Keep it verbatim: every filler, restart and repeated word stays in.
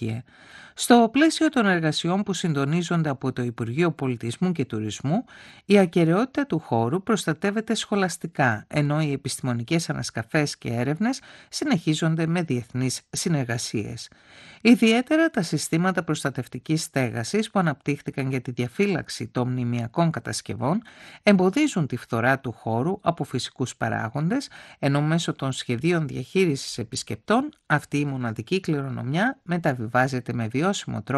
ξενοδοχεία. Στο πλαίσιο των εργασιών που συντονίζονται από το Υπουργείο Πολιτισμού και Τουρισμού, η ακεραιότητα του χώρου προστατεύεται σχολαστικά, ενώ οι επιστημονικές ανασκαφές και έρευνες συνεχίζονται με διεθνείς συνεργασίες. Ιδιαίτερα τα συστήματα προστατευτικής στέγασης που αναπτύχθηκαν για τη διαφύλαξη των μνημειακών κατασκευών εμποδίζουν τη φθορά του χώρου από φυσικούς παράγοντες, ενώ μέσω των σχεδίων διαχείρισης επισκεπτών αυτή η μοναδική κληρονομιά μεταβιβάζεται με βιώσιμο τρόπο